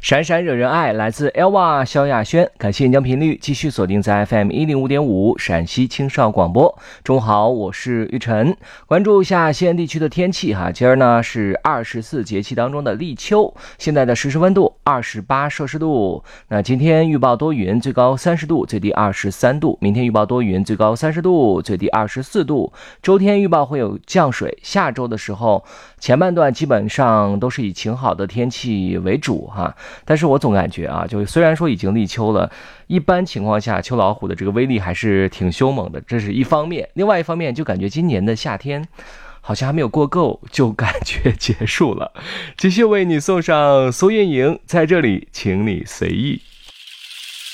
闪闪惹人爱，来自 Elva 萧亚轩，感谢你将频率继续锁定在 FM 105.5陕西青少广播。中午好，我是玉晨，关注一下西安地区的天气哈。今儿呢是24节气当中的立秋，现在的实时温度28摄氏度。那今天预报多云，最高30度，最低23度；明天预报多云，最高30度，最低24度。周天预报会有降水，下周的时候前半段基本上都是以晴好的天气为主哈。但是我总感觉啊，就虽然说已经立秋了，一般情况下秋老虎的这个威力还是挺凶猛的，这是一方面。另外一方面就感觉今年的夏天好像还没有过够，就感觉结束了。继续为你送上苏运莹，在这里请你随意。